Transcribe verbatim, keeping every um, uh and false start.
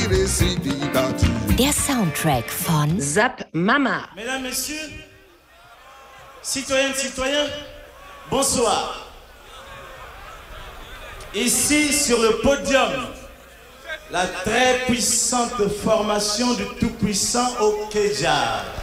Der Soundtrack von Zap Mama. Mesdames, Messieurs, citoyennes, citoyens, bonsoir. Ici, sur le podium, la très puissante formation du tout-puissant Okeja.